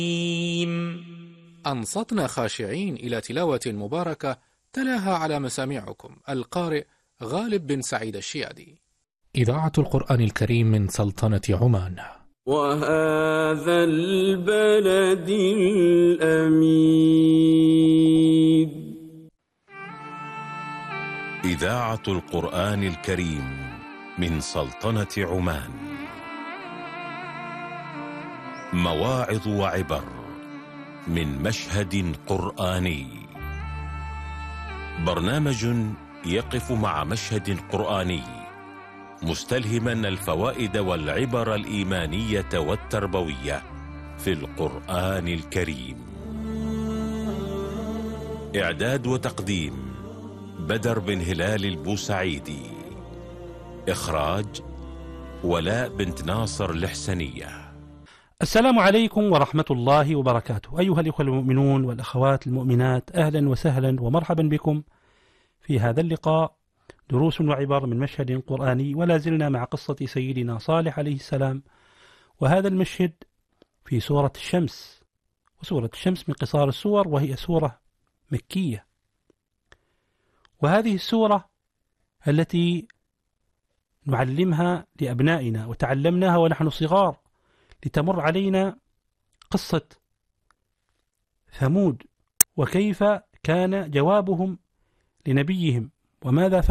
أنصتنا خاشعين إلى تلاوة مباركة تلاها على مسامعكم القارئ غالب بن سعيد الشيادي. إذاعة القرآن الكريم من سلطنة عمان. وهذا البلد الأمين. إذاعة القرآن الكريم من سلطنة عمان. مواعظ وعبر من مشهد قرآني. برنامج يقف مع مشهد قرآني مستلهما الفوائد والعبر الإيمانية والتربوية في القرآن الكريم. إعداد وتقديم بدر بن هلال البوسعيدي. إخراج ولاء بنت ناصر الحسنية. السلام عليكم ورحمة الله وبركاته. أيها الإخوة المؤمنون والأخوات المؤمنات، أهلا وسهلا ومرحبا بكم في هذا اللقاء، دروس وعبر من مشهد قرآني، ولا زلنا مع قصة سيدنا صالح عليه السلام، وهذا المشهد في سورة الشمس. وسورة الشمس من قصار السور، وهي سورة مكية، وهذه السورة التي نعلمها لأبنائنا وتعلمناها ونحن صغار، لتمر علينا قصة ثمود وكيف كان جوابهم لنبيهم وماذا